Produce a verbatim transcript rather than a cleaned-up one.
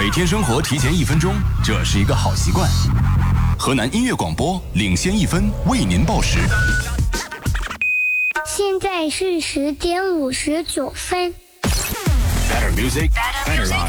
每天生活提前一分钟，这是一个好习惯。河南音乐广播领先一分，为您报时。 现在是十点五十九分。 Better music, better life.